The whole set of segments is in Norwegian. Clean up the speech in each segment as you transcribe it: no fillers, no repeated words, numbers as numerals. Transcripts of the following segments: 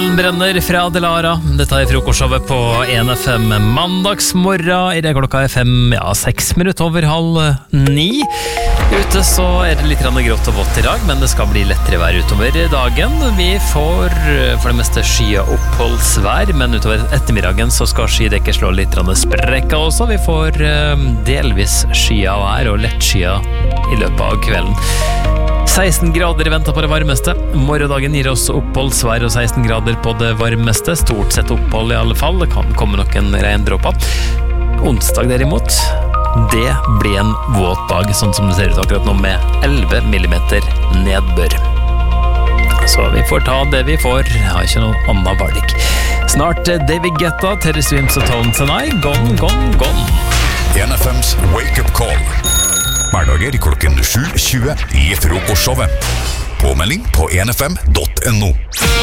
Brenner fra Delara. Dette frokostshowet på 1FM mandagsmorgen. I det klokka 6 minutter over 8:30. Ute så det litt grått og vått I dag, men det skal bli lettere vær utover dagen. Vi får for det meste skya oppholdsvær, men utover ettermiddagen så skal skydekket slå litt sprekka også. Vi får delvis skya vær og lett skya I løpet av kvelden. 16 grader ventet på det varmeste. Morgendagen gir oss oppholdsvær og 16 grader på det varmeste. Stort sett opphold I alle fall. Det kan komme noen regndråper. Onsdag derimot, det blir en våt dag, sånn som det ser ut akkurat nå, med 11 millimeter nedbør. Så vi får ta det vi får. Jeg har ikke noe annet valg. Snart David Guetta, Terry Swims og Tones and I. Gone, gone, gone. 1FMs Wake Up Call. Hverdager klokken 7:20 I frokostshowet. Påmelding på 1fm.no.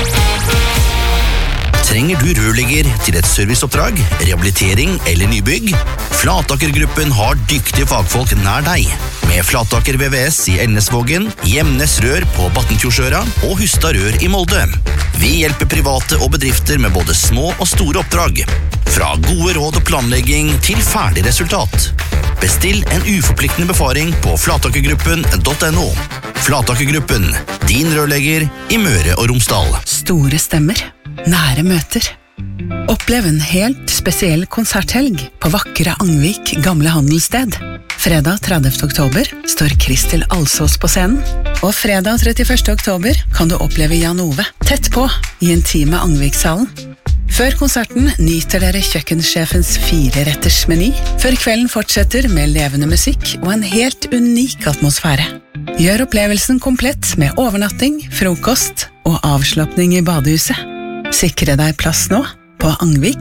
Trenger du rørlegger til et serviceoppdrag, rehabilitering eller nybygg? Flatakergruppen har dyktige fagfolk nær deg. Med Flataker VVS I Elnesvågen, Hjemnes Rør på Battenfjordsøra og Hustad Rør I Molde. Vi hjelper private og bedrifter med både små og store oppdrag. Fra gode råd og planlegging til ferdig resultat. Bestill en uforpliktende befaring på flatakergruppen.no. Flatakergruppen, din rørlegger I Møre og Romsdal. Store stemmer, nære møter. Opplev en helt spesiell konserthelg på vakre Angvik gamle handelssted. Fredag 30. oktober står Kristel Alsås på scenen, og fredag 31. oktober kan du oppleve Jan Ove tett på I intime Angvikshallen. Før konserten nyter dere kjøkkensjefens 4-retters meny, før kvelden fortsetter med levende musikk og en helt unik atmosfære. Gjør opplevelsen komplett med overnatting, frokost og avslappning I badehuset. Sikre deg plass nå på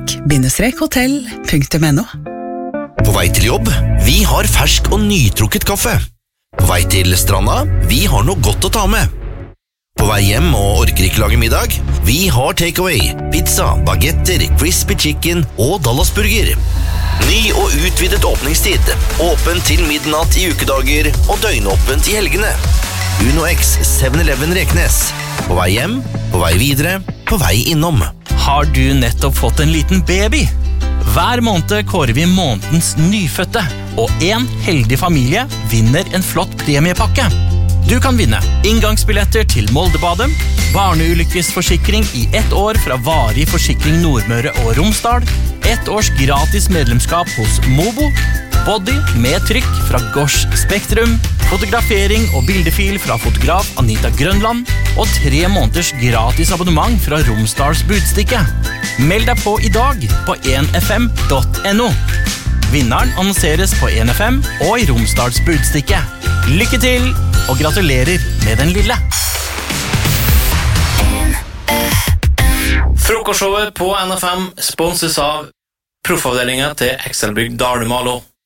angvik-hotell.no. På vei til jobb, vi har fersk og nytrukket kaffe. På vei til stranda, vi har noe godt å ta med. På vei hjem og orker ikke lage middag, vi har takeaway, pizza, bagetter, crispy chicken og Dallasburger. Ny og utvidet åpningstid, åpent til midnatt I ukedager og døgnåpent I helgene. Uno X 7-Eleven Reknes. På vei hjem, på vei videre, på vei innom. Har du nettopp fått en liten baby? Hver måned kårer vi månedens nyfødte, og en heldig familie vinner en flott premiepakke. Du kan vinne inngangsbilletter til Moldebadet, barneulykkesforsikring I 1 år fra Varig Forsikring Nordmøre og Romsdal, 1 års gratis medlemskap hos Mobo, body med trykk fra Gosh Spektrum, fotografering og bildefil fra fotograf Anita Grønland, og 3 måneders gratis abonnement fra Romsdals Budstikke. Meld deg på I dag på 1fm.no. Vinneren annonseres på 1FM og I Romsdals Budstikke. Lykke til, og gratulerer med den lille. Frokostshowet på NFM sponses av proffavdelingen til Excelbygg Dalmalo.